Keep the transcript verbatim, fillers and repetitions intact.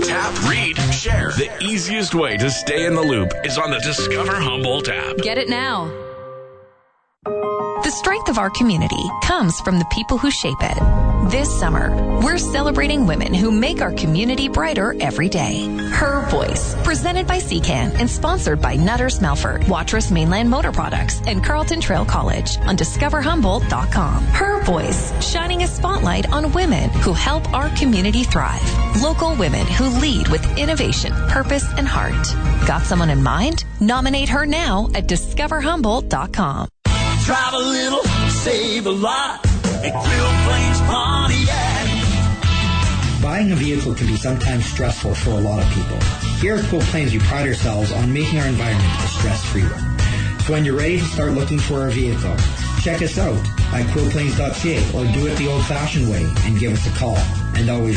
Tap, read, share. The easiest way to stay in the loop is on the Discover Humboldt app. Get it now. The strength of our community comes from the people who shape it. This summer, we're celebrating women who make our community brighter every day. Her Voice, presented by C CAN and sponsored by Nutters Melford, Watrous Mainland Motor Products, and Carlton Trail College on discover humboldt dot com. Her Voice, shining a spotlight on women who help our community thrive. Local women who lead with innovation, purpose, and heart. Got someone in mind? Nominate her now at discover humboldt dot com. Drive a little, save a lot at Quilt Plains Pontiac. Buying a vehicle can be sometimes stressful for a lot of people. Here at Quilt Plains, we pride ourselves on making our environment a stress-free one. So when you're ready to start looking for a vehicle, check us out at quilt plains dot c a or do it the old-fashioned way and give us a call. And always